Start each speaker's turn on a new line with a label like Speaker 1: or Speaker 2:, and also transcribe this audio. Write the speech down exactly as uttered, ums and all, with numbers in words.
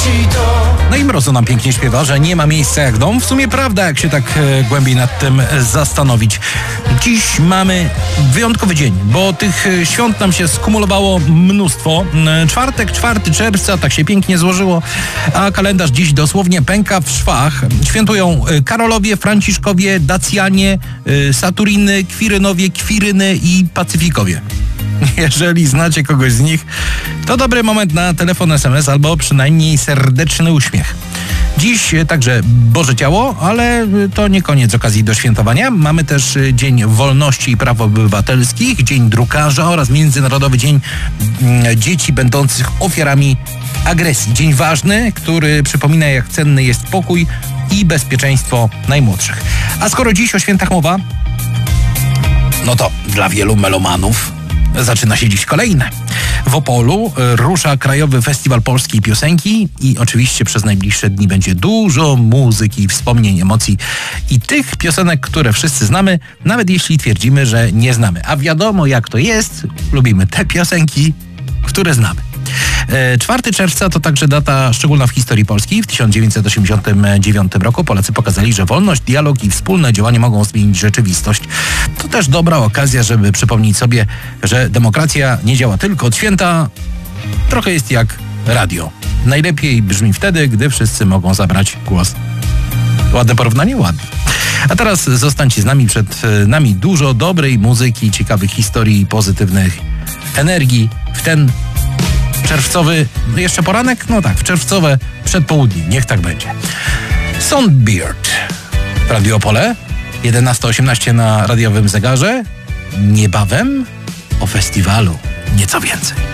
Speaker 1: No i Mrozu nam pięknie śpiewa, że nie ma miejsca jak dom. W sumie prawda, jak się tak e, głębiej nad tym zastanowić. Dziś mamy wyjątkowy dzień, bo tych świąt nam się skumulowało mnóstwo. Czwartek, czwartego czerwca, tak się pięknie złożyło, a kalendarz dziś dosłownie pęka w szwach. Świętują Karolowie, Franciszkowie, Dacjanie, Saturiny, Kwirynowie, Kwiryny i Pacyfikowie. Jeżeli znacie kogoś z nich, to dobry moment na telefon, es em es albo przynajmniej serdeczny uśmiech. Dziś także Boże Ciało, ale to nie koniec okazji do świętowania. Mamy też Dzień Wolności i Praw Obywatelskich, Dzień Drukarza oraz Międzynarodowy Dzień Dzieci Będących Ofiarami Agresji. Dzień ważny, który przypomina, jak cenny jest pokój i bezpieczeństwo najmłodszych. A skoro dziś o świętach mowa, no to dla wielu melomanów zaczyna się dziś kolejne. W Opolu rusza Krajowy Festiwal Polskiej Piosenki i oczywiście przez najbliższe dni będzie dużo muzyki, wspomnień, emocji i tych piosenek, które wszyscy znamy, nawet jeśli twierdzimy, że nie znamy. A wiadomo, jak to jest, lubimy te piosenki, które znamy. czwartego czerwca to także data szczególna w historii Polski. W tysiąc dziewięćset osiemdziesiątym dziewiątym roku Polacy pokazali, że wolność, dialog i wspólne działanie mogą zmienić rzeczywistość. To też dobra okazja, żeby przypomnieć sobie, że demokracja nie działa tylko od święta. Trochę jest jak radio. Najlepiej brzmi wtedy, gdy wszyscy mogą zabrać głos. Ładne porównanie? Ładne. A teraz zostańcie z nami, przed nami dużo dobrej muzyki, ciekawych historii i pozytywnych energii w ten czerwcowy, jeszcze poranek? No tak, w czerwcowe przedpołudnie. Niech tak będzie. Soundbeard w Radio Opole, jedenasta osiemnaście na radiowym zegarze. Niebawem o festiwalu nieco więcej.